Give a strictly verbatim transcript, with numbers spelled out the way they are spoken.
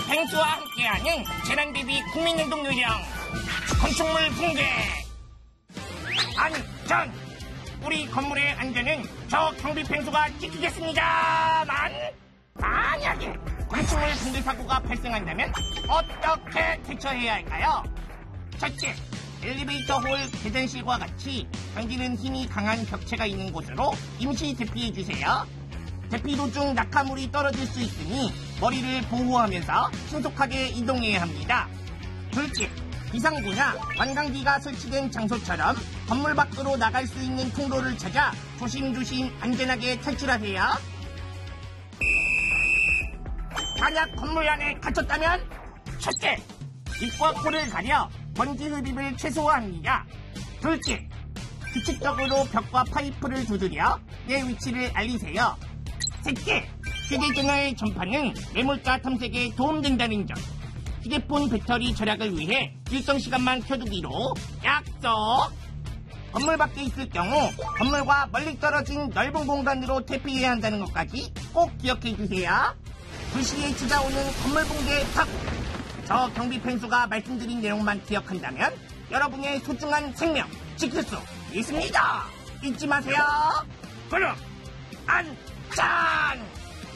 펭수와 함께하는 재난대비 국민운동 요령 건축물 붕괴. 안전! 우리 건물의 안전은 저 경비 펭수가 지키겠습니다만, 만약에 건축물 붕괴 사고가 발생한다면 어떻게 대처해야 할까요? 첫째, 엘리베이터 홀 계단실과 같이 당기는 힘이 강한 벽체가 있는 곳으로 임시 대피해주세요. 대피 도중 낙하물이 떨어질 수 있으니 머리를 보호하면서 신속하게 이동해야 합니다. 둘째, 비상구나 관광기가 설치된 장소처럼 건물 밖으로 나갈 수 있는 통로를 찾아 조심조심 안전하게 탈출하세요. 만약 건물 안에 갇혔다면 첫째, 입과 코를 가려 먼지 흡입을 최소화합니다. 둘째, 규칙적으로 벽과 파이프를 두드려 내 위치를 알리세요. 셋째, 휴대전화의 전파는 매몰자 탐색에 도움된다는 점. 휴대폰 배터리 절약을 위해 일정 시간만 켜두기로 약속! 건물 밖에 있을 경우 건물과 멀리 떨어진 넓은 공간으로 대피해야 한다는 것까지 꼭 기억해 주세요. 두 시에 찾아오는 건물 붕괴 탑! 저 경비 펭수가 말씀드린 내용만 기억한다면 여러분의 소중한 생명 지킬 수 있습니다. 잊지 마세요. 그럼 안전!